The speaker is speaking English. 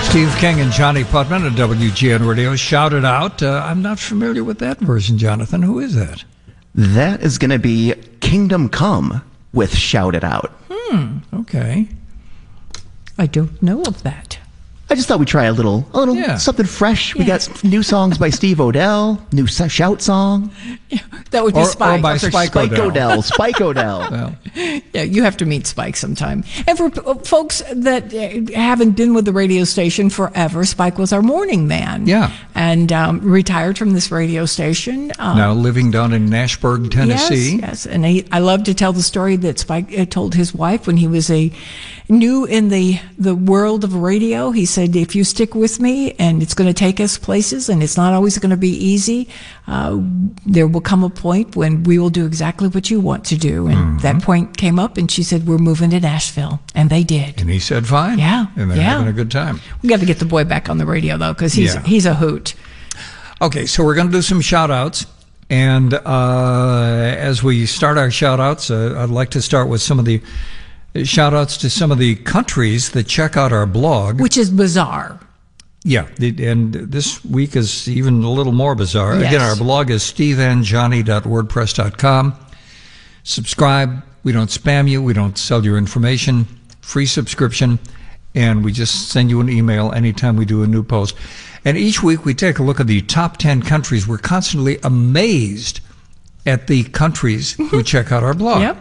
Steve King and Johnny Putman at WGN Radio shouted out. I'm not familiar with that version, Jonathan. Who is that? That is going to be Kingdom Come with Shout It Out. Okay. I don't know of that. I just thought we'd try a little something fresh. We got some new songs by Steve Odell, new shout song. Yeah, that would be Spike. Or by Spike Odell. Spike Odell. Well, Yeah, you have to meet Spike sometime. And for folks that haven't been with the radio station forever, Spike was our morning man. Yeah. And retired from this radio station. now living down in Nashburg, Tennessee. Yes. And I love to tell the story that Spike told his wife when he was new in the world of radio. He said, if you stick with me, and it's going to take us places, and it's not always going to be easy, there will come a point when we will do exactly what you want to do. And that point came up, and she said, we're moving to Nashville. And they did. And he said, fine. Yeah. And they're having a good time. We got to get the boy back on the radio, though, because he's a hoot. Okay, so we're going to do some shout-outs. And as we start our shout-outs, I'd like to start with some of the shout-outs to some of the countries that check out our blog. Which is bizarre. Yeah, and this week is even a little more bizarre. Yes. Again, our blog is steveandjohnny.wordpress.com. Subscribe. We don't spam you. We don't sell your information. Free subscription. And we just send you an email anytime we do a new post. And each week we take a look at the top 10 countries. We're constantly amazed at the countries who check out our blog. Yep.